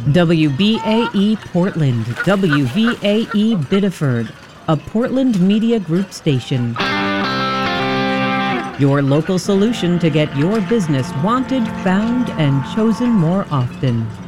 WBAE Portland, WVAE Biddeford, a Portland Media Group station. Your local solution to get your business wanted, found, and chosen more often.